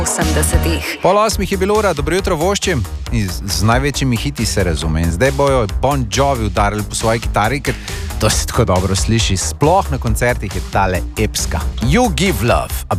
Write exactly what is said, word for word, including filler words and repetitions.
osemdesetih. Pol osmih je bilo ura, dobro jutro voščim. Z, z največjimi hiti se razume. In zdaj bojo Bon Jovi udarili po svoji kitari, ker to se tako dobro sliši. Sploh na koncertih je tale epska. You Give Love.